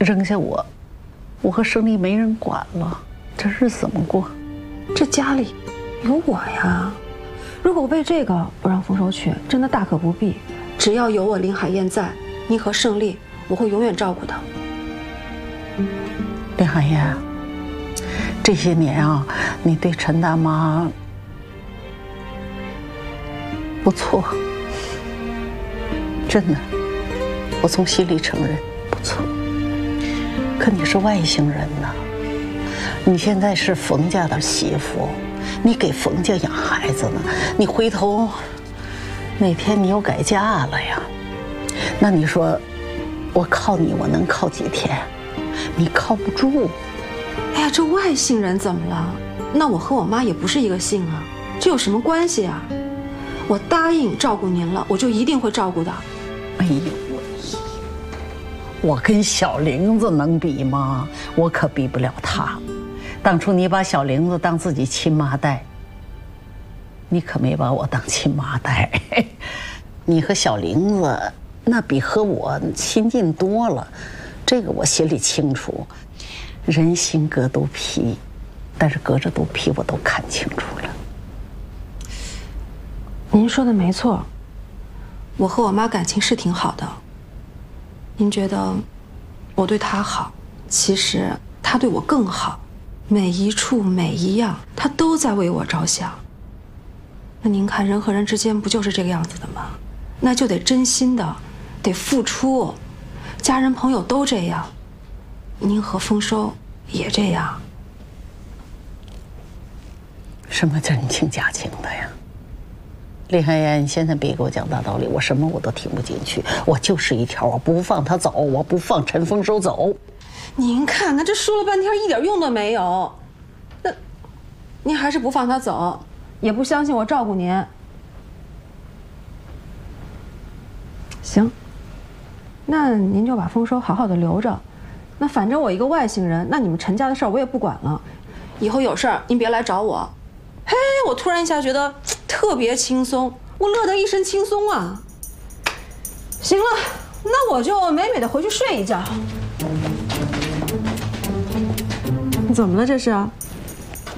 扔下我，我和胜利没人管了，这日子怎么过？ 这家里有我呀。如果为这个不让丰收去，真的大可不必。只要有我林海燕在，您和胜利，我会永远照顾他。 林海燕，这些年啊，你对陈大妈不错，真的，我从心里承认不错。可你是外姓人呐，你现在是冯家的媳妇，你给冯家养孩子呢，你回头哪天你又改嫁了呀？那你说，我靠你，我能靠几天？你靠不住。 哎呀，这外姓人怎么了？那我和我妈也不是一个姓啊，这有什么关系啊？我答应照顾您了，我就一定会照顾的。 哎呦，我跟小玲子能比吗？我可比不了她。当初你把小玲子当自己亲妈待，你可没把我当亲妈待。你和小玲子那比和我亲近多了，这个我心里清楚。人心隔肚皮，但是隔着肚皮我都看清楚了。 您说的没错，我和我妈感情是挺好的。您觉得我对她好，其实她对我更好，每一处每一样，她都在为我着想。那您看，人和人之间不就是这个样子的吗？那就得真心的，得付出，家人朋友都这样，您和丰收也这样。 什么真情假情的呀？林海燕，你现在别给我讲大道理，我什么我都听不进去。我就是一条，我不放他走，我不放陈丰收走。 您看，那这说了半天一点用都没有。那您还是不放他走，也不相信我照顾您。行，那您就把丰收好好的留着。那反正我一个外姓人，那你们陈家的事儿我也不管了。以后有事儿您别来找我。嘿，我突然一下觉得特别轻松，我乐得一身轻松啊。行了，那我就美美的回去睡一觉。你怎么了这是？